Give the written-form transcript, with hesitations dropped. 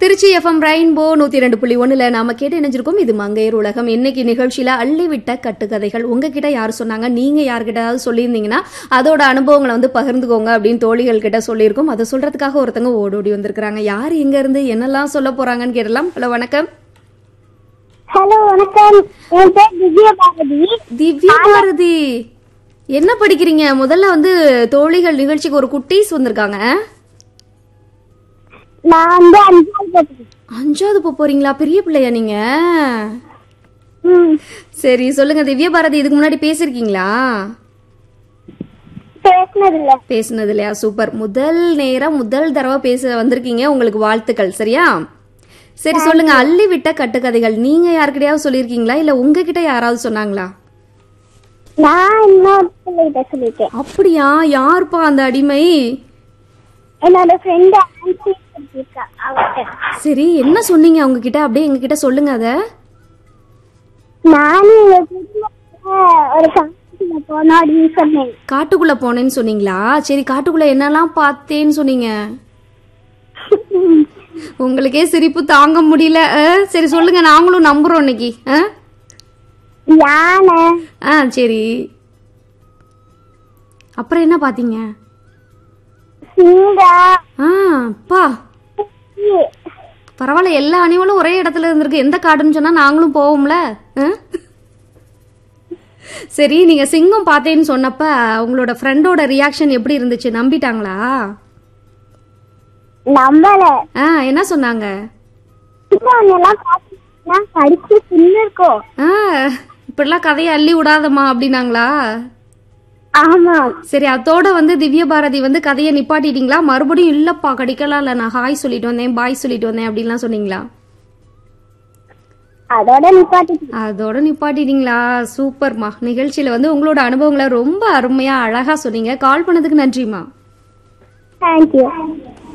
Trichy FM rainbow 102.1 நாம கேட்டு இணைஞ்சிருக்கோம். இது மங்கையர் உலகம். இன்னைக்கு நிகழ்ச்சியில அள்ளிவிட்ட கட்டுக்கதைகள். உங்ககிட்ட யாரு சொன்னாங்க, நீங்க யார்கிட்ட சொல்லியிருந்தீங்கன்னா அதோட அனுபவங்களை வந்து பகிர்ந்துக்கோங்க அப்படின்னு தோழிகள் கிட்ட சொல்லியிருக்கோம். அதை சொல்றதுக்காக ஒருத்தங்க ஓடோடி வந்திருக்காங்க. யார் எங்க இருந்து என்னெல்லாம் சொல்ல போறாங்கன்னு கேட்டலாம். ஹலோ வணக்கம். ஹலோ வணக்கம். என் பேர் திவ்யா பாரதி. திவ்யா பாரதி, என்ன படிக்கிறீங்க? முதல்ல வந்து தோழிகள் நிகழ்ச்சிக்கு ஒரு குட்டீஸ் வந்திருக்காங்க. நான் வந்து 5வது போறீங்களா? பெரிய பிள்ளையா நீங்க? சரி சொல்லுங்க திவ்யா பாரதி, இதுக்கு முன்னாடி பேசிருக்கீங்களா? பேசினது இல்லையா? சூப்பர். முதல் நேரம் முதல் தடவை பேச வந்திருக்கீங்க. உங்களுக்கு வாழ்த்துக்கள். சரியா? சரி சொல்லுங்க, அள்ளி விட்ட கட்டுக்கதைகள் நீங்க யாருக்கிட்டையாவது சொல்லிருக்கீங்களா இல்ல உங்ககிட்ட யாராவது சொன்னாங்களா? அப்படியா? யாருப்பா அந்த அடிமை? என்னோட ஃப்ரெண்ட். சரி என்ன சொன்னீங்க அவங்க கிட்ட? அப்படியே எங்க கிட்ட சொல்லுங்க. அத ஒரு காட்டுக்குள்ள போனோம் அப்படின்னு சொன்னேன். காட்டுக்குள்ள போனேன்னு சொன்னீங்களா? சரி, காட்டுக்குள்ள என்னெல்லாம் பார்த்தேன்னு சொன்னீங்க? உங்களுக்கே சிரிப்பு தாங்க முடியல. சரி சொல்லுங்க, நாங்களும் நம்புறோம் இன்னைக்கு. யானை. சரி, அப்புறம் என்ன பாத்தீங்க? பா பரவாயில்ல, எல்லா அனிமலும் ஒரே இடத்துல இருந்திருக்கு. எந்த காடுன்னு சொன்னா நாங்களும் போவோம்ல. சரி, நீங்க சிங்கம் பார்த்தேன்னு சொன்னப்ப உங்களோட ஃப்ரெண்டோட ரியாக்ஷன் எப்படி இருந்துச்சு? நம்பிட்டாங்களா? நம்பல. என்ன சொன்னாங்க? இப்படிலாம் கதையை அள்ளி விடாதமா அப்படின்னாங்களா? ஆமா. சரி, அதோட வந்து திவ்ய பாரதி வந்து கதையை நிப்பாட்டிட்டீங்களா? மறுபடியும் இல்லப்பா கடிக்கலாம் இல்ல, நான் ஹாய் சொல்லிட்டு வந்தேன், பாய் சொல்லிட்டு வந்தேன் அப்படின்லாம் சொன்னீங்களா? அதோட நிப்பாட்டிட்டீங்களா? சூப்பர்மா. நிகழ்ச்சியில வந்து உங்களோட அனுபவங்களை ரொம்ப அருமையா அழகா சொன்னீங்க. கால் பண்ணதுக்கு நன்றிமா. தேங்க்யூ.